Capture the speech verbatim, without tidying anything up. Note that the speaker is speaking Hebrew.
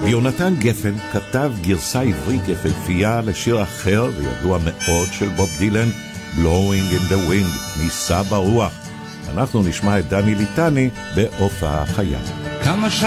יונתן גפן כתב גרסה עברית יפהפייה לשיר אחר וידוע מאוד של בוב דילן, Blowing in the Wind, ניסה ברוח. אנחנו נשמע את דני ליטני בהופעה חיה. כמה